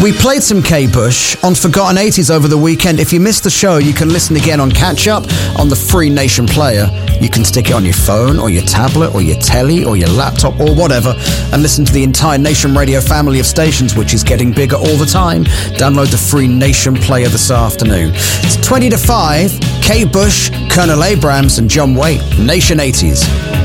We played some Kate Bush on Forgotten 80s over the weekend. If you missed the show, you can listen again on Catch Up on the Free Nation player. You can stick it on your phone or your tablet or your telly or your laptop or whatever and listen to the entire Nation Radio family of stations, which is getting bigger all the time. Download the Free Nation player this afternoon. It's 20 to 5. Kate Bush, Colonel Abrams and John Waite. Nation 80s.